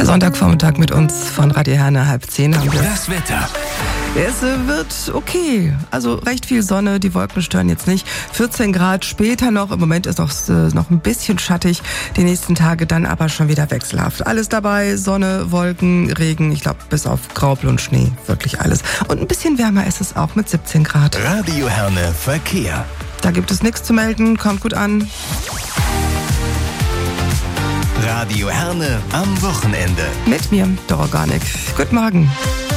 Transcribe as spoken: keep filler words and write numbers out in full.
Der Sonntagvormittag mit uns von Radio Herne, halb zehn haben wir. Das Wetter. Es wird okay, also recht viel Sonne, die Wolken stören jetzt nicht. vierzehn Grad später noch, im Moment ist es noch ein bisschen schattig, die nächsten Tage dann aber schon wieder wechselhaft. Alles dabei, Sonne, Wolken, Regen, ich glaube bis auf Graupel und Schnee, wirklich alles. Und ein bisschen wärmer ist es auch mit siebzehn Grad. Radio Herne Verkehr. Da gibt es nichts zu melden, kommt gut an. Radio Herne am Wochenende. Mit mir, Doroganik. Guten Morgen.